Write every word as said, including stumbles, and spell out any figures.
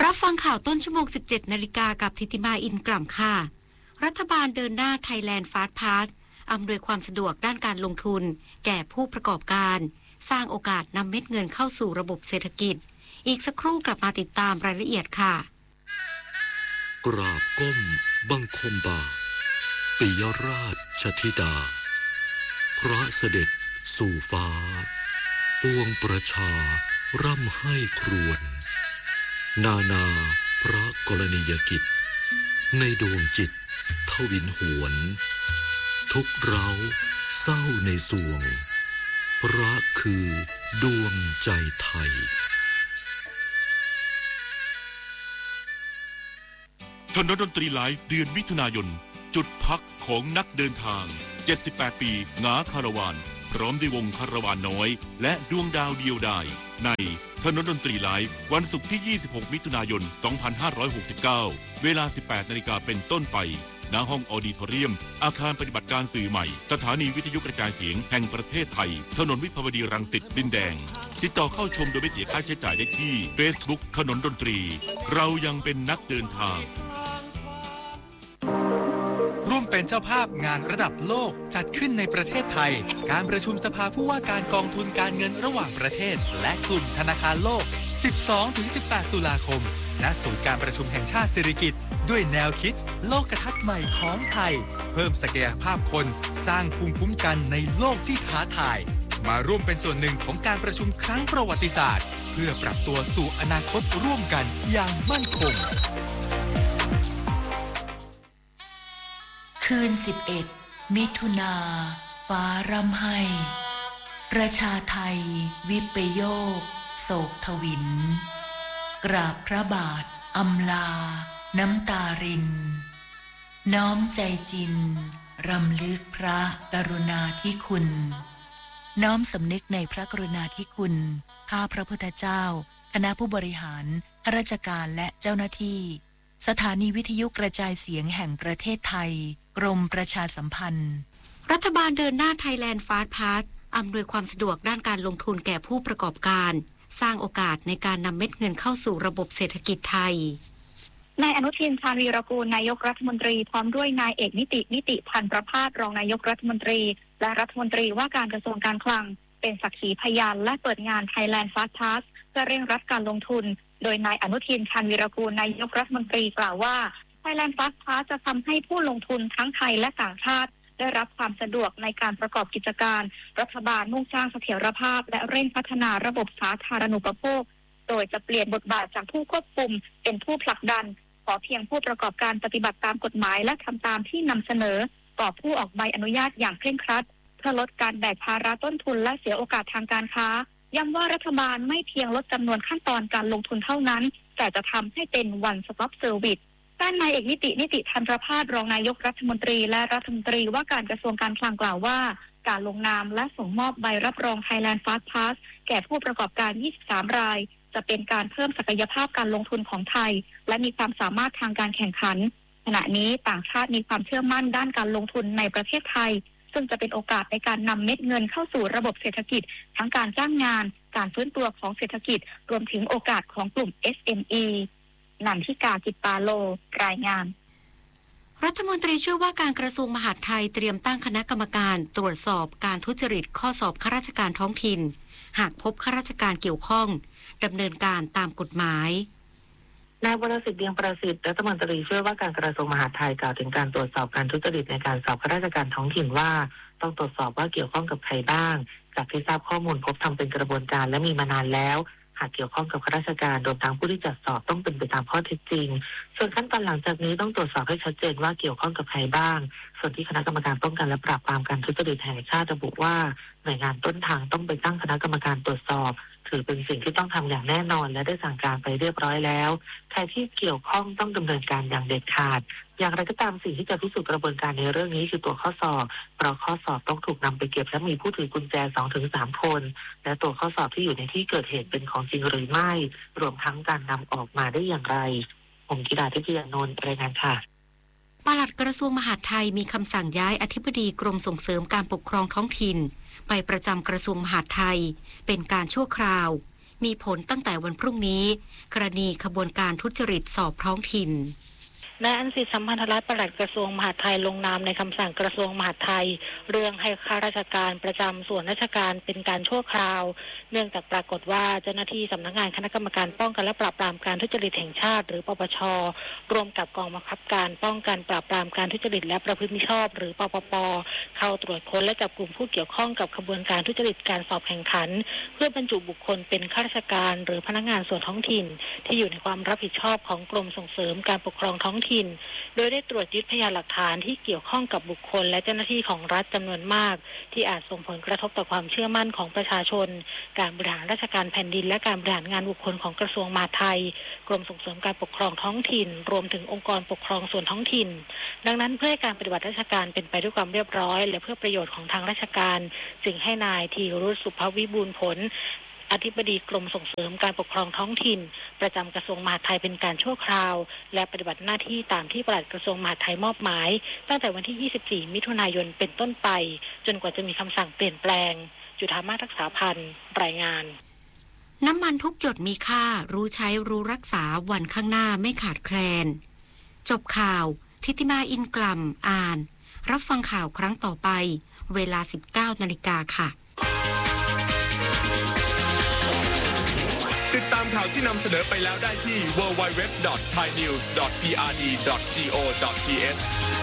รับฟังข่าวต้นชั่วโมง สิบเจ็ด นาฬิกากับธิติมาอินกล่ำค่ะรัฐบาลเดินหน้า Thailand Fast Pass อำนวยความสะดวกด้านการลงทุนแก่ผู้ประกอบการสร้างโอกาสนำเม็ดเงินเข้าสู่ระบบเศรษฐกิจอีกสักครู่กลับมาติดตามรายละเอียดค่ะกราบก้มบังคมบาทปิยราชธิดาพระเสด็จสู่ฟ้าปวงประชาร่ำให้ครวญนานาพระกรณียกิจในดวงจิตทวินหวนทุกเร้าเศร้าในสวงพระคือดวงใจไทยถนนดนตรีไลฟ์เดือนมิถุนายนจุดพักของนักเดินทางเจ็ดสิบแปดปีงาคาราวานพร้อมด้วยวงคาราวานน้อยและดวงดาวเดียวดายในถนนดนตรีไลฟ์วันศุกร์ที่ยี่สิบหกมิถุนายนสองพันห้าร้อยหกสิบเก้าเวลา สิบแปดนาฬิกาเป็นต้นไปณห้องออดิทอเรียมอาคารปฏิบัติการสื่อใหม่สถานีวิทยุกระจายเสียงแห่งประเทศไทยถนนวิภาวดีรังสิตดินแดงติดต่อเข้าชมโดยไม่เสียค่าใช้จ่ายได้ที่ Facebook ถนนดนตรีเรายังเป็นนักเดินทางร่วมเป็นเจ้าภาพงานระดับโลกจัดขึ้นในประเทศไทยการประชุมสภาผู้ว่าการกองทุนการเงินระหว่างประเทศและกลุ่มธนาคารโลก สิบสองถึงสิบแปด ตุลาคมณศูนย์การประชุมแห่งชาติสิริกิติ์ด้วยแนวคิดโลกทัศน์ใหม่ของไทยเพิ่มศักยภาพคนสร้างภูมิคุ้มกันในโลกที่ท้าทายมาร่วมเป็นส่วนหนึ่งของการประชุมครั้งประวัติศาสตร์เพื่อปรับตัวสู่อนาคตร่วมกันอย่างมั่นคงคืนสิบเอ็ดมิถุนาฟ้าร่ำไห้ประชาไทยวิปโยคโศกทวินกราบพระบาทอำลาน้ำตารินน้อมใจจินรำลึกพระกรุณาธิคุณน้อมสำนึกในพระกรุณาธิคุณข้าพระพุทธเจ้าคณะผู้บริหารข้าราชการและเจ้าหน้าที่สถานีวิทยุกระจายเสียงแห่งประเทศไทยกรมประชาสัมพันธ์รัฐบาลเดินหน้า Thailand Fast Pass อำนวยความสะดวกด้านการลงทุนแก่ผู้ประกอบการสร้างโอกาสในการนำเม็ดเงินเข้าสู่ระบบเศรษฐกิจไทยนายอนุทินชาญวีรกูลนายกรัฐมนตรีพร้อมด้วยนายเอกนิตินิติพันธ์ประภาสรองนายกรัฐมนตรีและรัฐมนตรีว่าการกระทรวงการคลังเป็นสักขีพยานและเปิดงาน Thailand Fast Pass เพื่อเร่งรัดการลงทุนโดยนายอนุทินชาญวีรกูลนายกรัฐมนตรีกล่าวว่า Thailand Fast Pass จะทำให้ผู้ลงทุนทั้งไทยและต่างชาติได้รับความสะดวกในการประกอบกิจการรัฐบาลมุ่งสร้างเสถียรภาพและเร่งพัฒนาระบบสาธารณูปโภคโดยจะเปลี่ยนบทบาทจากผู้ควบคุมเป็นผู้ผลักดันขอเพียงผู้ประกอบการปฏิบัติตามกฎหมายและทำตามที่นำเสนอต่อผู้ออกใบอนุญาตอย่างเคร่งครัดเพื่อลดการแบกภาระต้นทุนและเสียโอกาสทางการค้าย้ำว่ารัฐบาลไม่เพียงลดจำนวนขั้นตอนการลงทุนเท่านั้นแต่จะทำให้เป็น one stop service ด้านนายเอกนิตินิติพันธ์ประภาสรองนายกรัฐมนตรีและรัฐมนตรีว่าการกระทรวงการคลังกล่าวว่าการลงนามและส่งมอบใบรับรอง Thailand Fast Pass แก่ผู้ประกอบการยี่สิบสามรายจะเป็นการเพิ่มศักยภาพการลงทุนของไทยและมีความสามารถทางการแข่งขันขณะนี้ต่างชาติมีความเชื่อมั่นด้านการลงทุนในประเทศไทยซึ่งจะเป็นโอกาสในการนำเม็ดเงินเข้าสู่ระบบเศรษฐกิจทั้งการจ้างงานการฟื้นตัวของเศรษฐกิจรวมถึงโอกาสของกลุ่ม เอส เอ็ม อี นันทิกาจิตปาโลรายงานรัฐมนตรีช่วยว่าการกระทรวงมหาดไทยเตรียมตั้งคณะกรรมการตรวจสอบการทุจริตข้อสอบข้าราชการท้องถิ่นหากพบข้าราชการเกี่ยวข้องดำเนินการตามกฎหมายนายวรสิทธิ์เดียงประสิทธิ์รัฐมนตรีช่วยว่าการกระทรวงมหาดไทยกล่าวถึงการตรวจสอบการทุจริตในการสอบข้าราชการท้องถิ่นว่าต้องตรวจสอบว่าเกี่ยวข้องกับใครบ้างจากที่ทราบข้อมูลพบทำเป็นกระบวนการและมีมานานแล้วหากเกี่ยวข้องกับข้าราชการรวมทั้งผู้ที่จัดสอบต้องเป็นไปตามข้อเท็จจริงส่วนขั้นตอนหลังจากนี้ต้องตรวจสอบให้ชัดเจนว่าเกี่ยวข้องกับใครบ้างส่วนที่คณะกรรมการป้องกันและปราบปรามการทุจริตแห่งชาติระบุว่าหน่วยงานต้นทางต้องไปตั้งคณะกรรมการตรวจสอบถือเป็นสิ่งที่ต้องทำอย่างแน่นอนและได้สั่งการไปเรียบร้อยแล้วใครที่เกี่ยวข้องต้องดำเนินการอย่างเด็ดขาดอย่างไรก็ตามสิ่งที่จะพิสูจน์กระบวนการในเรื่องนี้คือตัวข้อสอบเพราะข้อสอบต้องถูกนำไปเก็บและมีผู้ถือกุญแจ สองถึงสาม คนและตัวข้อสอบที่อยู่ในที่เกิดเหตุเป็นของจริงหรือไม่รวมทั้งการนำออกมาได้อย่างไรผมธิดาทิพยานนท์รายงานค่ะปลัดกระทรวงมหาดไทยมีคำสั่งย้ายอธิบดีกรมส่งเสริมการปกครองท้องถิ่นไปประจำกระทรวงมหาดไทยเป็นการชั่วคราวมีผลตั้งแต่วันพรุ่งนี้กรณีขบวนการทุจริตสอบท้องถิ่นนายอันสิทธิสัมพันธรัตน์ปลัดกระทรวงมหาดไทยลงนามในคำสั่งกระทรวงมหาดไทยเรื่องให้ข้าราชการประจำส่วนราชการเป็นการชั่วคราวเนื่องจากปรากฏว่าเจ้าหน้าที่สำนักงานคณะกรรมการป้องกันและปราบปรามการทุจริตแห่งชาติหรือปปช.ร่วมกับกองบังคับการป้องกันปราบปรามการทุจริตและประพฤติมิชอบหรือปปป.เข้าตรวจค้นและจับกลุ่มผู้เกี่ยวข้องกับขบวนการทุจริตการสอบแข่งขันเพื่อบรรจุบุคคลเป็นข้าราชการหรือพนักงานส่วนท้องถิ่นที่อยู่ในความรับผิดชอบของกรมส่งเสริมการปกครองท้องถิ่นโดยได้ตรวจยึดพยานหลักฐานที่เกี่ยวข้องกับบุคคลและเจ้าหน้าที่ของรัฐจำนวนมากที่อาจส่งผลกระทบต่อความเชื่อมั่นของประชาชนการบริหารราชการแผ่นดินและการบริหารงานบุคคลของกระทรวงมหาดไทยกรมส่งเสริมการปกครองท้องถิ่นรวมถึงองค์กรปกครองส่วนท้องถิ่นดังนั้นเพื่อให้การปฏิบัติราชการเป็นไปด้วยความเรียบร้อยและเพื่อประโยชน์ของทางราชการจึงให้นายธีรุษสุภวิบูลย์ผลอธิบดีกรมส่งเสริมการปกครองท้องถิ่นประจำกระทรวงมหาดไทยเป็นการชั่วคราวและปฏิบัติหน้าที่ตามที่ปลัดกระทรวงมหาดไทยมอบหมายตั้งแต่วันที่ยี่สิบสี่มิถุนายนเป็นต้นไปจนกว่าจะมีคำสั่งเปลี่ยนแปลงจุฑามาศรักษาพันธ์รายงานน้ำมันทุกหยดมีค่ารู้ใช้รู้รักษาวันข้างหน้าไม่ขาดแคลนจบข่าวทิติมาอินกล่ำอ่านรับฟังข่าวครั้งต่อไปเวลา สิบเก้านาฬิกาค่ะติดตามข่าวที่นำเสนอไปแล้วได้ที่ ดับเบิลยู ดับเบิลยู ดับเบิลยู ดอท ไทยนิวส์ ดอท พี อาร์ ดี ดอท จี โอ ดอท ที เอช